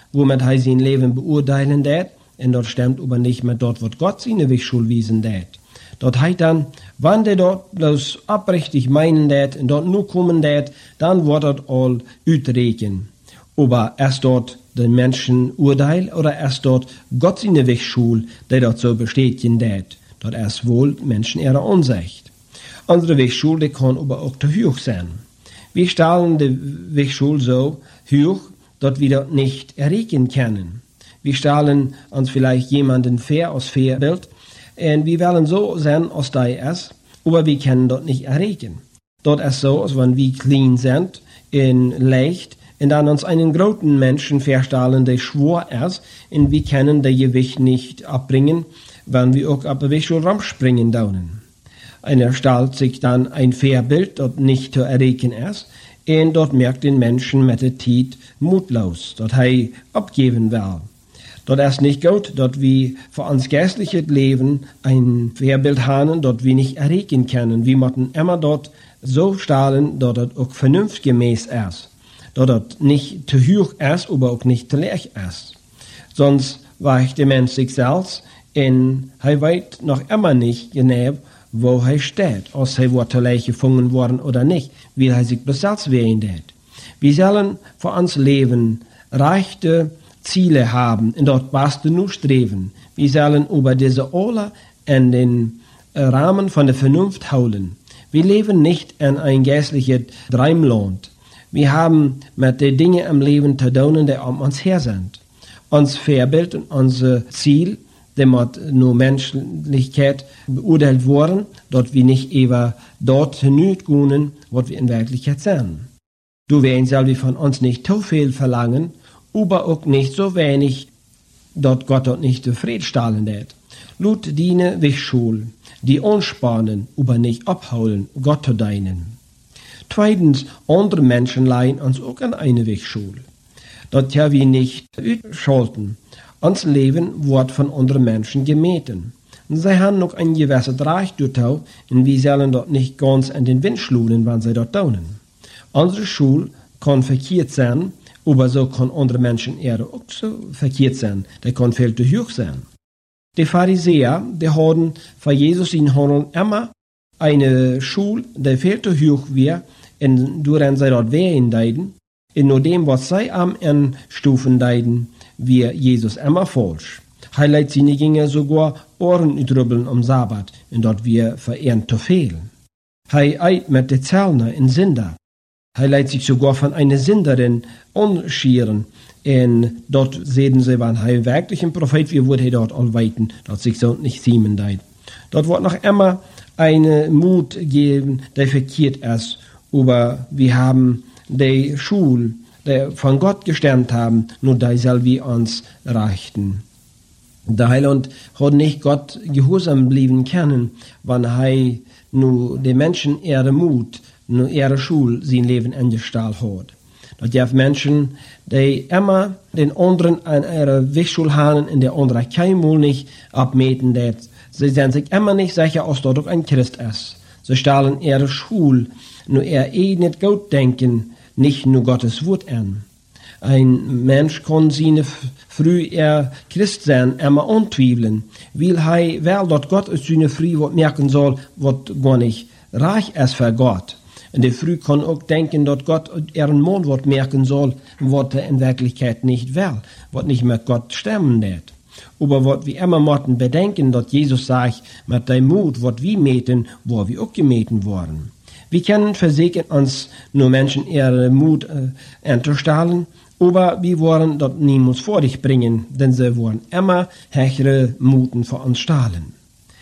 womit er sein Leben beurteilen dat, und dort stimmt aber nicht mit dort, was Gott seine Wegschule wiesen dat. Dort heißt dann, wenn der dort bloß abrichtig meinen dat, und dort nur kommen dat, dann wird dort all ütreken. Aber erst dort den Menschen Urteil oder erst dort Gott seine Wegschule, der dort so bestätigen dat. Dort erst wohl Menschen ihre Ansicht. Unsere Wegschule, die kann aber auch zu hoch sein. Wir stellen die Wegschule so hoch, dass wir dort nicht erreichen können. Wir stellen uns vielleicht jemanden fair aus Fairbild, und wir wollen so sein, als der ist, aber wir können dort nicht erreichen. Dort ist so, als wenn wir clean sind, in leicht, und dann uns einen großen Menschen verstellen, der schwor ist, und wir können das Gewicht nicht abbringen, wenn wir auch ab der Wegschule rumspringen daunen. Einer stellt sich dann ein Fairbild, das nicht zu erreichen ist, und dort merkt den Menschen mit der Zeit mutlos, dass er abgeben will. Dort ist nicht gut, dass wir für uns geistliches Leben ein Fairbild haben, das wir nicht erreichen können. Wir müssen immer dort so stellen, dass das auch vernunftgemäß ist. Dass das nicht zu hoch ist, aber auch nicht zu leicht ist. Sonst weicht der Mensch sich selbst, und er weiß noch immer nicht genau, wo er steht, ob er wird zu leicht gefunden worden oder nicht, wie er sich selbst wähnt. Wir sollen für uns Leben reichte Ziele haben, und dort passt nur streben. Wir sollen über diese alle in den Rahmen von der Vernunft holen. Wir leben nicht in ein geistliches Traumland. Wir haben mit den Dingen im Leben zu tun, die um uns her sind. Uns Vorbild und unser Ziel, die mit nur Menschlichkeit beurteilt worden, dort wir nicht über dort hinübergehen, was wir in Wirklichkeit sind. Du wirst selber von uns nicht zu viel verlangen, aber auch nicht so wenig, dort Gott dort nicht zufriedenstellen wird. Lut diene Wegschule, die anspannen, aber nicht abholen, Gott zu dienen. Zweitens, andere Menschen leihen uns auch an eine Wegschule. Dort ja wir nicht ausschalten. Uns Leben wird von anderen Menschen gemeten. Sie haben noch ein gewisses Reich dort, und wir sollen dort nicht ganz in den Wind schluden, wenn sie dort tun. Unsere Schule kann verkehrt sein, aber so kann andere Menschen eher auch so verkehrt sein. Der kann viel zu hoch sein. Die Pharisäer, die haben für Jesus in Handeln immer eine Schule, die viel zu hoch war, und durch sie dort wählen deiden, und nur dem, was sie am Stufen deiden, wir Jesus immer falsch. Er leidt seine Jünger sogar Ohren ütrübbeln am Sabbat, und dort wir verehren zu viel. Er eit mit den Zellner in Sünder. Er leidt sich sogar von einer Sünderin anschieren. Und dort sehen sie, wenn er wirklich ein Prophet wird, wurde er dort allweiten, dass sich so nicht siemen deit. Dort wird noch immer eine Mut geben, der verkehrt ist. Aber wir haben die Schule, die von Gott gestemmt haben, nur die soll wir uns reichten. Der Heiland hat nicht Gott gehorsam bleiben können, wenn er nur den Menschen ihre Mut, nur ihre Schule, sein Leben eingestellt hat. Das gibt Menschen, die immer den anderen an ihrer Wegschule haben und der andere keinmal nicht abmeten. Sie sind sich immer nicht sicher, ob dort auch ein Christ ist. Sie stellen ihre Schule, nur ihr nicht gut denken, nicht nur Gottes Wort an. Ein Mensch kann seine früh Christ sein, immer antweifeln, weil er dort Gott aus seine früh merken soll, was gar nicht reich ist für Gott. Und der früh kann auch denken, dass Gott ihren Mund wird merken soll, was er in Wirklichkeit nicht will, was nicht mit Gott stemmen wird. Aber was wir immer müssen bedenken, dass Jesus sagt, mit dem Mut, was wir meten, wo wir auch gemeten worden. Wir können versichern uns nur Menschen ihre Mut entstellen, aber wir wollen dort niemals vor dich bringen, denn sie wollen immer höhere Muten für uns stahlen.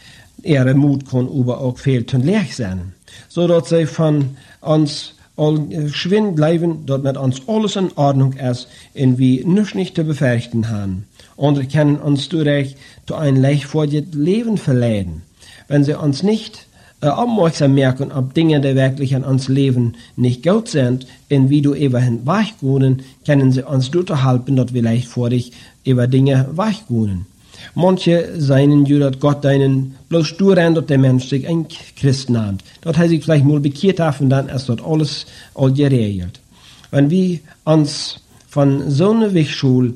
Ihre Mut kann aber auch viel zu leicht sein, so dass sie von uns schwind bleiben, dass mit uns alles in Ordnung ist und wir nichts nicht zu befürchten haben. Andere können uns durch zu ein leichtfertiges Leben verleiten, wenn sie uns nicht aufmerksam merken, ob Dinge, die wirklich an uns leben, nicht gut sind, und wie du eben weichgehen, können sie uns helfen, dass wir leichtfertig über Dinge weichgehen. Manche seien ja, dass Gott einen bloß durchrennt, dass der Mensch sich ein Christ nennt. Dort hat sich vielleicht mal bekehrt haben, und dann ist dort alles all geregelt. Wenn wir uns von so einer Wegschule